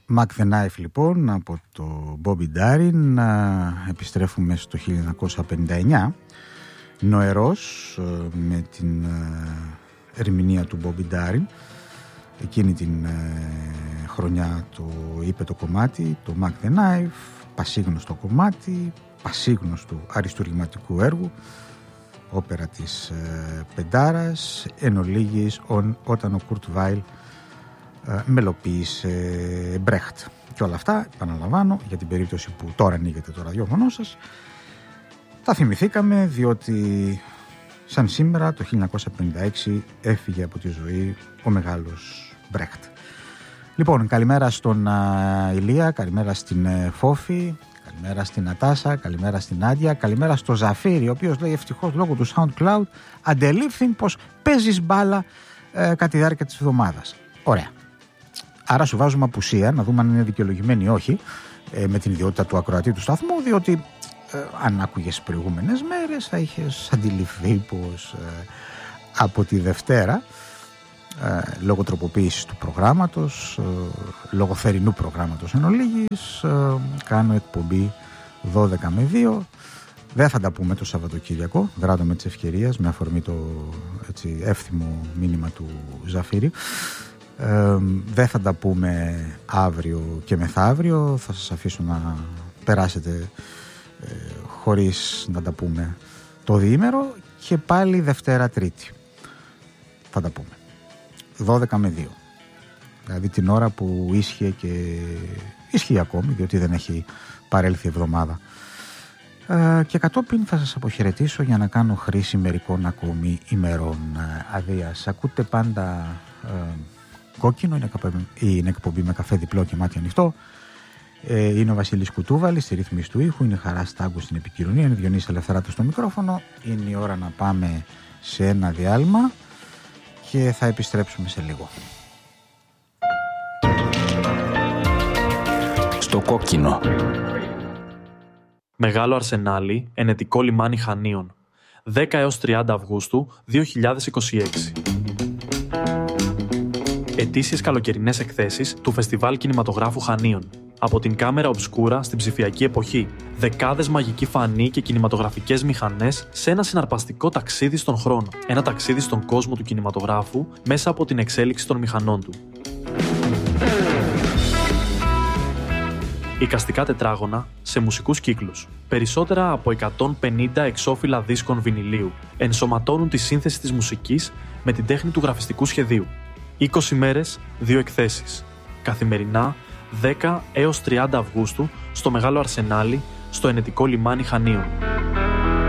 Mac the Knife λοιπόν από το Bobby Darin. Επιστρέφουμε στο 1959, νοερός, με την ερμηνεία του Bobby Darin. Εκείνη την χρονιά το είπε το κομμάτι, το Mac the Knife, πασίγνωστο κομμάτι, πασίγνωστο αριστουργηματικού έργου, όπερα της Πεντάρας, εν ολίγης όταν ο Κουρτ Βάιλ μελοποίησε Μπρέχτ. Και όλα αυτά, επαναλαμβάνω, για την περίπτωση που τώρα ανοίγετε το ραδιόφωνο σας, τα θυμηθήκαμε διότι σαν σήμερα το 1956 έφυγε από τη ζωή ο μεγάλος Μπρέχτ. Λοιπόν, καλημέρα στον Ηλία, καλημέρα στην Φόφη, καλημέρα στην Νατάσα, καλημέρα στην Άντια, καλημέρα στο Ζαφύρι, ο οποίος λέει ευτυχώς λόγω του SoundCloud αντελήφθην πως παίζεις μπάλα κατά τη διάρκεια της εβδομάδας. Ωραία. Άρα σου βάζουμε απουσία, να δούμε αν είναι δικαιολογημένη ή όχι, με την ιδιότητα του ακροατή του σταθμού, διότι αν άκουγες προηγούμενες μέρες θα είχες αντιληφθεί πως από τη Δευτέρα, λόγω τροποποίησης του προγράμματος, λόγω θερινού προγράμματος εν ολίγης, κάνω εκπομπή 12 με 2. Δεν θα τα πούμε το Σαββατοκύριακο, δράτω με τις ευκαιρίες, με αφορμή το έτσι, εύθυμο μήνυμα του Ζαφύρη. Δεν θα τα πούμε αύριο και μεθαύριο, θα σας αφήσω να περάσετε χωρίς να τα πούμε το διήμερο, και πάλι Δευτέρα Τρίτη θα τα πούμε 12 με 2, δηλαδή την ώρα που ίσχυε και ισχύει ακόμη, διότι δεν έχει παρέλθει εβδομάδα, και κατόπιν θα σας αποχαιρετήσω για να κάνω χρήση μερικών ακόμη ημερών αδείας. Ακούτε πάντα Κόκκινο, είναι εκπομπή με καφέ διπλό και μάτι ανοιχτό. Είναι ο Βασίλης Κουτούβαλης στη ρύθμιση του ήχου, είναι Χαράς Στάγκου στην επικοινωνία, είναι Διονύσης Ελευθεράτος στο μικρόφωνο. Είναι η ώρα να πάμε σε ένα διάλειμμα και θα επιστρέψουμε σε λίγο. Στο Κόκκινο. Μεγάλο Αρσενάλι, ενετικό λιμάνι Χανίων. 10 έως 30 Αυγούστου 2026. Ετήσιες καλοκαιρινές εκθέσεις του Φεστιβάλ Κινηματογράφου Χανίων. Από την κάμερα ομπσκούρα στην ψηφιακή εποχή. Δεκάδες μαγικοί φανοί και κινηματογραφικές μηχανές σε ένα συναρπαστικό ταξίδι στον χρόνο. Ένα ταξίδι στον κόσμο του κινηματογράφου μέσα από την εξέλιξη των μηχανών του. Εικαστικά τετράγωνα σε μουσικούς κύκλους. Περισσότερα από 150 εξώφυλλα δίσκων βινιλίου ενσωματώνουν τη σύνθεση της μουσικής με την τέχνη του γραφιστικού σχεδίου. 20 μέρες, 2 εκθέσεις. Καθημερινά, 10 έως 30 Αυγούστου, στο Μεγάλο Αρσενάλι, στο ενετικό λιμάνι Χανίων.